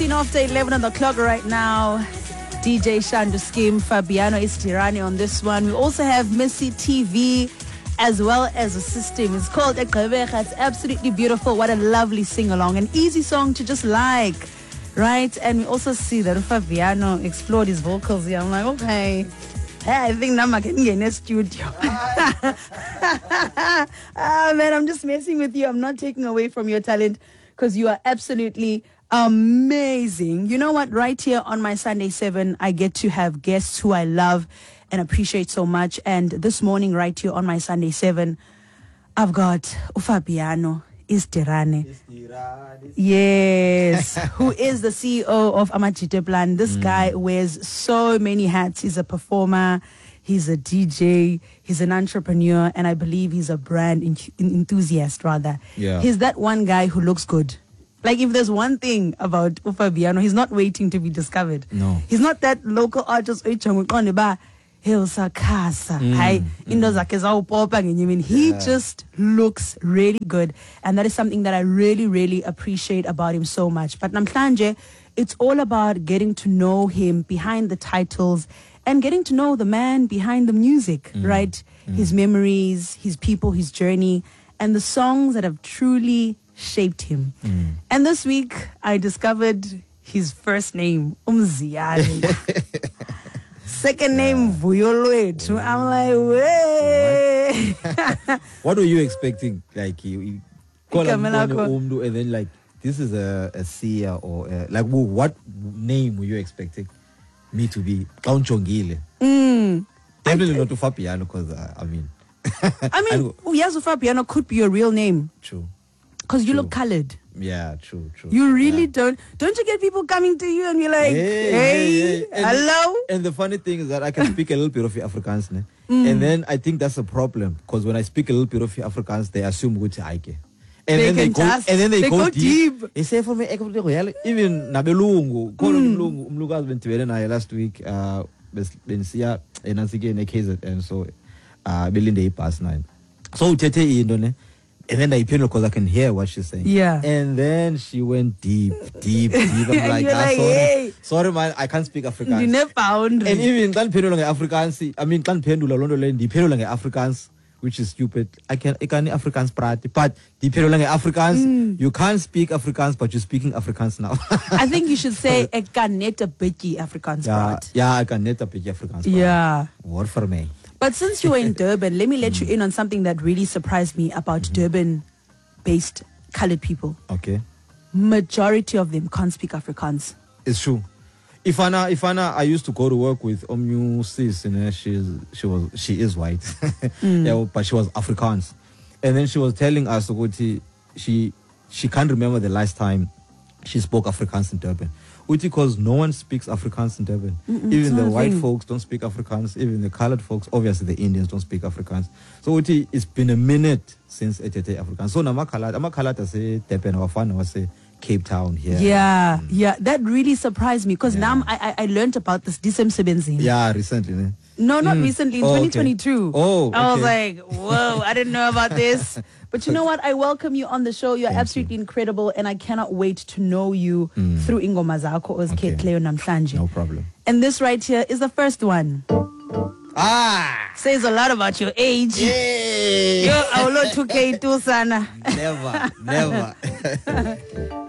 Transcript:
15 after 11 on the clock right now. DJ Shandu Scheme, Fabiano Istirani on this one. We also have Missy TV as well as a system. It's called Ekwebecha. It's absolutely beautiful. What a lovely sing-along. An easy song to just like, right? And we also see that Fabiano explored his vocals here. I'm like, okay. Hey, I think now I can get in a studio. Man, I'm just messing with you. I'm not taking away from your talent because you are absolutely amazing. You know what? Right here on my Sunday 7, I get to have guests who I love and appreciate so much. And this morning, right here on my Sunday 7, I've got Fabiano Istirani. Yes, who is the CEO of Amajite Plan. This guy wears so many hats. He's a performer, he's a DJ, he's an entrepreneur, and I believe he's a brand enthusiast, rather. Yeah. He's that one guy who looks good. Like, if there's one thing about Fabiano, he's not waiting to be discovered. No. He's not that local artist. He just looks really good. And that is something that I really, really appreciate about him so much. But namhlanje, it's all about getting to know him behind the titles and getting to know the man behind the music, right? His memories, his people, his journey, and the songs that have truly shaped him. And this week, I discovered his first name, Umziani. Second name, Vuyolwetu. I'm like, way. What were you expecting? Like, you call him and then, like, this is a seer or like, what name were you expecting me to be? Kaunchongile. Definitely not to Fabiano, because I mean, Uyazu Fabiano could be your real name. True. Because you look colored. Yeah, true. You really don't you get people coming to you and be like, hey. Hello? And the funny thing is that I can speak a little bit of Afrikaans, ne? And then I think that's a problem, because when I speak a little bit of Afrikaans, they assume which I can. And then they go deep. They say for me, even Nabelungu, Mlugas went to last week, Bensia, and Ansige, KZ, and so Belinda past 9. So Tete Indone. And then I piano because I can hear what she's saying. Yeah. And then she went deep. I'm like, hey. Sorry, man, I can't speak Afrikaans. You never found. And even can piano lang Afrikaans. I mean, can piano lang di piano lang Afrikaans, which is stupid. I can Afrikaans praat, but di piano lang Afrikaans. You can't speak Afrikaans, but you're speaking Afrikaans now. I think you should say I can net a biggie Afrikaans praat. Yeah, I can net a biggie Afrikaans praat. Yeah. Word for me. But since you were in Durban, let me let you in on something that really surprised me about Durban-based colored people. Okay. Majority of them can't speak Afrikaans. It's true. Ifana, I used to go to work with Omnu Sis, and she is white, yeah, but she was Afrikaans, and then she was telling us she can't remember the last time she spoke Afrikaans in Durban. Because no one speaks Afrikaans in Durban. Even the white folks don't speak Afrikaans. Even the colored folks, obviously the Indians don't speak Afrikaans. So it's been a minute since etete Afrikaans. So Namakalata say Durban, Wafana was say Cape Town here. Yeah. That really surprised me because now I learned about this Disem Sebenzini. Yeah, recently. No, not recently, in 2022. Okay. Oh, okay. I was like, whoa, I didn't know about this. But you know what? I welcome you on the show. You're absolutely incredible, and I cannot wait to know you through Ingoma Zakho as Kate Cleo Namhlanje. No problem. And this right here is the first one. Says a lot about your age. Yeah. You're 2K2 sana. Never.